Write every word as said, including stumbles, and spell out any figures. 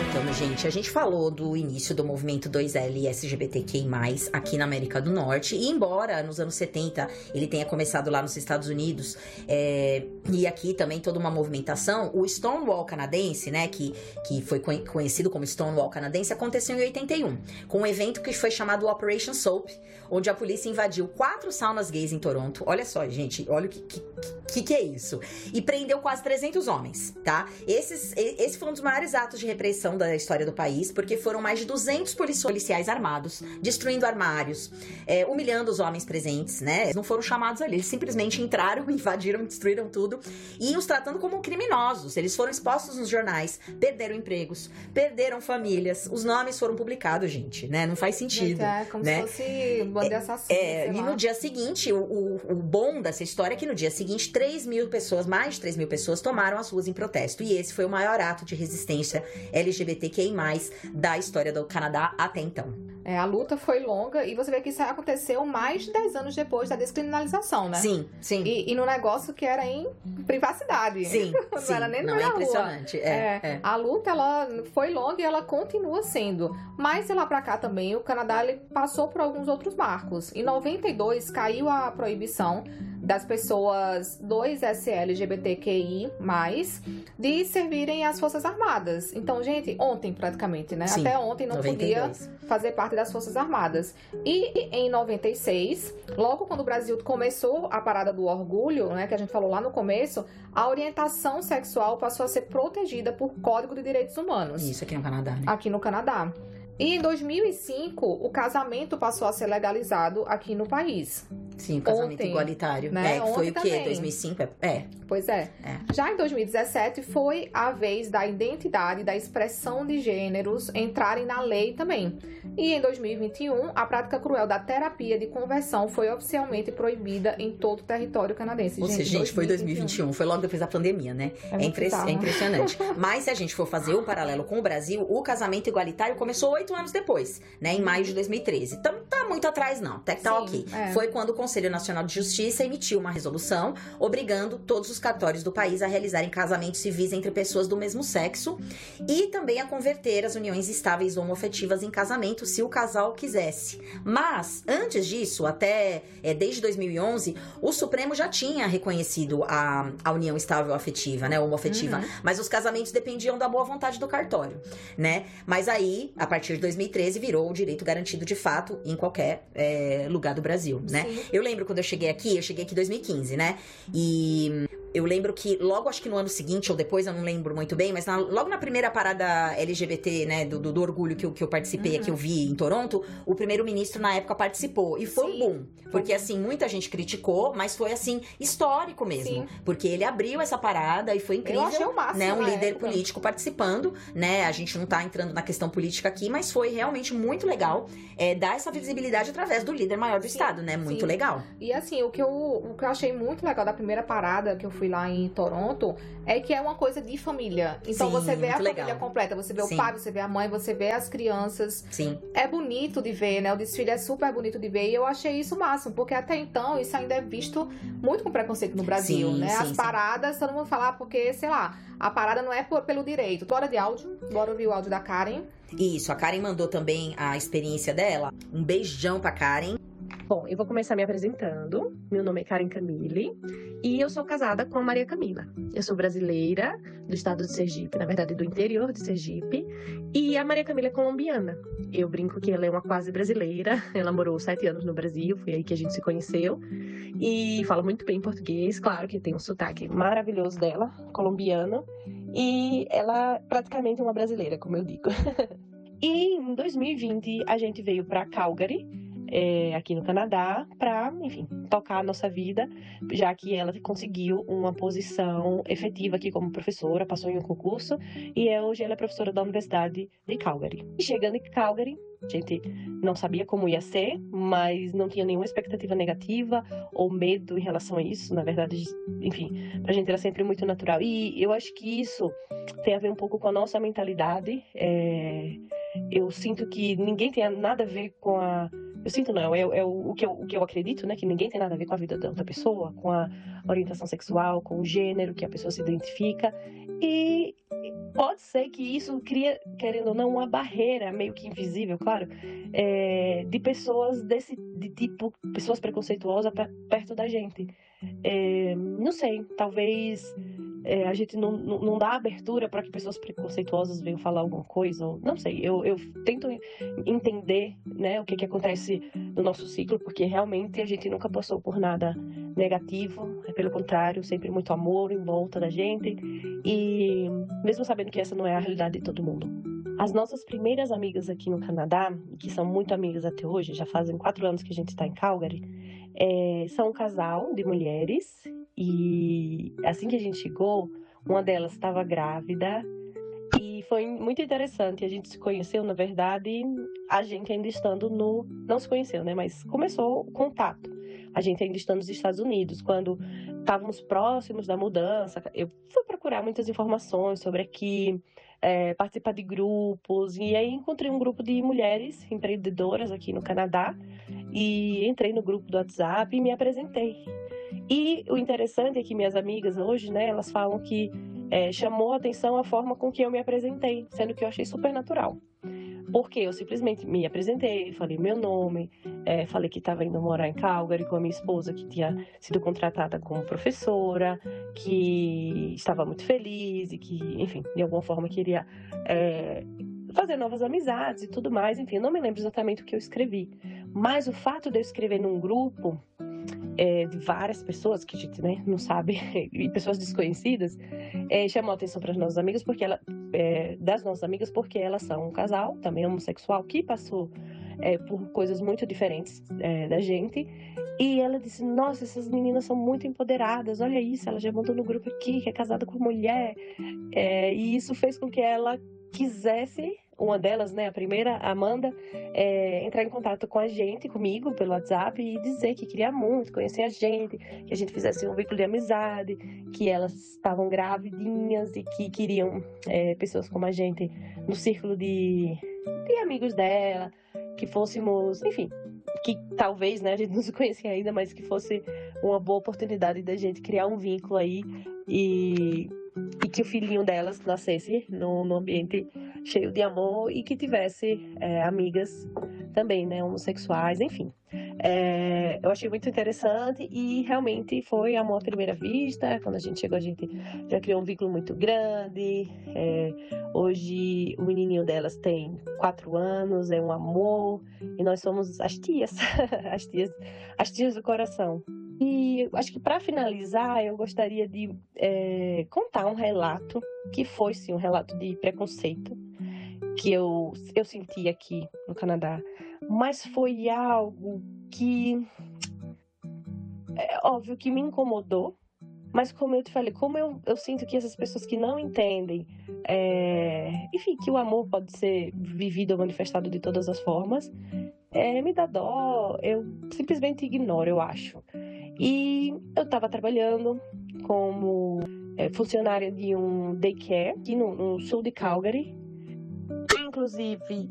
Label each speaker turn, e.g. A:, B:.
A: Então, gente, a gente falou do início do movimento dois L L G B T Q I mais, aqui na América do Norte, e embora nos anos setenta ele tenha começado lá nos Estados Unidos, é, e aqui também toda uma movimentação, o Stonewall canadense, né, que, que foi conhecido como Stonewall canadense, aconteceu em oitenta e um, com um evento que foi chamado Operation Soap, onde a polícia invadiu quatro saunas gays em Toronto. Olha só, gente, olha o que, que, que, que é isso. E prendeu quase trezentos homens, tá? Esses, esse foi um dos maiores atos de repressão da história do país, porque foram mais de duzentos policiais armados, destruindo armários, é, humilhando os homens presentes, né? Eles não foram chamados ali, eles simplesmente entraram, invadiram, destruíram tudo, e os tratando como criminosos. Eles foram expostos nos jornais, perderam empregos, perderam famílias, os nomes foram publicados, gente, né? Não faz sentido.
B: É, como
A: né?
B: se fosse bandeira assassina,
A: é, E no dia seguinte, o, o, o bom dessa história é que no dia seguinte, três mil pessoas, mais de três mil pessoas, tomaram as ruas em protesto, e esse foi o maior ato de resistência L G B T Q I mais, da história do Canadá até então.
B: É, a luta foi longa e você vê que isso aconteceu mais de dez anos depois da descriminalização, né?
A: Sim, sim.
B: E, e no negócio que era em privacidade.
A: Sim,
B: não
A: sim.
B: era nem
A: não
B: na
A: é
B: rua.
A: impressionante. É,
B: é,
A: é.
B: A luta, ela foi longa e ela continua sendo. Mas de lá pra cá também, o Canadá ele passou por alguns outros marcos. Em noventa e dois, caiu a proibição das pessoas dois S L G B T Q I mais, de servirem as Forças Armadas. Então, gente, ontem praticamente, né?
A: Sim,
B: Até ontem não
A: noventa e dois.
B: podia fazer parte das Forças Armadas. E em noventa e seis, logo quando o Brasil começou a parada do orgulho, né, que a gente falou lá no começo, a orientação sexual passou a ser protegida por Código de Direitos Humanos.
A: Isso aqui no Canadá, né?
B: Aqui no Canadá. E em dois mil e cinco, o casamento passou a ser legalizado aqui no país.
A: Sim, o casamento
B: Ontem,
A: igualitário.
B: né?
A: É, que foi
B: Ontem
A: o quê?
B: também.
A: dois mil e cinco? É.
B: Pois é.
A: é.
B: Já em dois mil e dezessete, foi a vez da identidade, da expressão de gêneros entrarem na lei também. E em dois mil e vinte e um, a prática cruel da terapia de conversão foi oficialmente proibida em todo o território canadense.
A: Ou seja, gente, gente foi dois mil e vinte e um, foi logo depois da pandemia, né?
B: É,
A: é, impre é impressionante. Mas se a gente for fazer o paralelo com o Brasil, o casamento igualitário começou oito anos depois, né? Em maio de dois mil e treze. Então, não tá muito atrás, não. Até que tá
B: Sim,
A: ok.
B: É.
A: Foi quando o Conselho Nacional de Justiça emitiu uma resolução obrigando todos os cartórios do país a realizarem casamentos civis entre pessoas do mesmo sexo e também a converter as uniões estáveis homoafetivas em casamento se o casal quisesse. Mas, antes disso, até é, desde dois mil e onze, o Supremo já tinha reconhecido a, a união estável afetiva, né, homoafetiva, uhum. Mas os casamentos dependiam da boa vontade do cartório, né? Mas aí, a partir de dois mil e treze, virou o direito garantido de fato em qualquer é, lugar do Brasil, né?
B: Sim.
A: Eu lembro quando eu cheguei aqui, eu cheguei aqui em dois mil e quinze, né? E eu lembro que logo, acho que no ano seguinte ou depois, eu não lembro muito bem, mas na, logo na primeira parada L G B T, né, do, do, do orgulho que eu, que eu participei, uhum. que eu vi em Toronto, o primeiro-ministro na época participou. E foi Sim. um boom. Porque, assim, muita gente criticou, mas foi, assim, histórico mesmo. Sim. Porque ele abriu essa parada e foi incrível.
B: Eu achei o máximo,
A: né, um líder
B: época.
A: político participando, né? A gente não tá entrando na questão política aqui, mas foi realmente muito legal é, dar essa visibilidade através do líder maior do Sim. estado, né? Muito
B: Sim.
A: legal.
B: E, assim, o que, eu, o que eu achei muito legal da primeira parada que eu fui lá em Toronto é que é uma coisa de família. Então Sim, você vê a família legal. completa, você vê Sim. o pai, você vê a mãe, você vê as crianças.
A: Sim.
B: É bonito de ver, né? O desfile é super bonito de ver e eu achei isso máximo, porque até então isso ainda é visto muito com preconceito no Brasil,
A: sim,
B: né?
A: Sim,
B: as
A: sim.
B: paradas, todo mundo fala porque, sei lá, a parada não é por, pelo direito. Bora de áudio, bora ouvir o áudio da Karen.
A: Isso, a Karen mandou também a experiência dela. Um beijão pra Karen.
C: Bom, eu vou começar me apresentando. Meu nome é Karen Camille e eu sou casada com a Maria Camila. Eu sou brasileira do estado de Sergipe, na verdade do interior de Sergipe, e a Maria Camila é colombiana. Eu brinco que ela é uma quase brasileira, ela morou sete anos no Brasil, foi aí que a gente se conheceu, e fala muito bem português, claro que tem um sotaque maravilhoso dela, colombiano, e ela praticamente é uma brasileira, como eu digo. E em dois mil e vinte a gente veio para Calgary, É, aqui no Canadá, para, enfim, tocar a nossa vida, já que ela conseguiu uma posição efetiva aqui como professora, passou em um concurso, e é, hoje ela é professora da Universidade de Calgary. E chegando em Calgary, a gente não sabia como ia ser, mas não tinha nenhuma expectativa negativa ou medo em relação a isso. Na verdade, enfim, pra gente era sempre muito natural. E eu acho que isso tem a ver um pouco com a nossa mentalidade. É, eu sinto que ninguém tem nada a ver com a... Eu sinto não, é, é o, o, que eu, o que eu acredito, né? Que ninguém tem nada a ver com a vida da outra pessoa, com a orientação sexual, com o gênero que a pessoa se identifica. E pode ser que isso cria, querendo ou não, uma barreira meio que invisível, claro, é, de pessoas desse de tipo, pessoas preconceituosas pra, perto da gente. É, não sei, talvez é, a gente não, não, não dá abertura para que pessoas preconceituosas venham falar alguma coisa, ou, não sei, eu, eu tento entender, né, o que, que acontece no nosso ciclo, porque realmente a gente nunca passou por nada negativo, é pelo contrário, sempre muito amor em volta da gente, e mesmo sabendo que essa não é a realidade de todo mundo. As nossas primeiras amigas aqui no Canadá, que são muito amigas até hoje, já fazem quatro anos que a gente está em Calgary, é, são um casal de mulheres, e assim que a gente chegou, uma delas estava grávida, e foi muito interessante. A gente se conheceu, na verdade, a gente ainda estando no... Não se conheceu, né? Mas começou o contato. A gente ainda estando nos Estados Unidos, quando estávamos próximos da mudança. Eu fui procurar muitas informações sobre aqui, é, participar de grupos, e aí encontrei um grupo de mulheres empreendedoras aqui no Canadá, e entrei no grupo do WhatsApp e me apresentei. E o interessante é que minhas amigas hoje, né, elas falam que é, chamou a atenção a forma com que eu me apresentei, sendo que eu achei super natural. Porque eu simplesmente me apresentei, falei meu nome, é, falei que estava indo morar em Calgary com a minha esposa, que tinha sido contratada como professora, que estava muito feliz e que, enfim, de alguma forma queria é, fazer novas amizades e tudo mais. Enfim, eu não me lembro exatamente o que eu escrevi. Mas o fato de eu escrever num grupo é, de várias pessoas que a gente, né, não sabe, e pessoas desconhecidas, é, chamou a atenção para as nossas amigas, porque ela, é, das nossas amigas, porque elas são um casal, também homossexual, que passou é, por coisas muito diferentes é, da gente. E ela disse, nossa, essas meninas são muito empoderadas, olha isso, ela já mandou no grupo aqui, que é casada com mulher. É, e isso fez com que ela quisesse, uma delas, né, a primeira, a Amanda, é, entrar em contato com a gente, comigo, pelo WhatsApp, e dizer que queria muito conhecer a gente, que a gente fizesse um vínculo de amizade, que elas estavam gravidinhas e que queriam é, pessoas como a gente no círculo de, de amigos dela, que fôssemos, enfim, que talvez, né, a gente não se conhecia ainda, mas que fosse uma boa oportunidade da gente criar um vínculo aí e, e que o filhinho delas nascesse num, num ambiente cheio de amor e que tivesse é, amigas também, né, homossexuais, enfim. É, eu achei muito interessante e realmente foi amor à primeira vista. Quando a gente chegou, a gente já criou um vínculo muito grande. É, hoje o menininho delas tem quatro anos, é um amor, e nós somos as tias, as tias, as tias do coração. E acho que para finalizar, eu gostaria de é, contar um relato que foi sim um relato de preconceito que eu, eu senti aqui no Canadá, mas foi algo que é óbvio que me incomodou, mas como eu te falei, como eu, eu sinto que essas pessoas que não entendem, é, enfim, que o amor pode ser vivido ou manifestado de todas as formas, é, me dá dó, eu simplesmente ignoro, eu acho. E eu estava trabalhando como é, funcionária de um daycare aqui no, no sul de Calgary, inclusive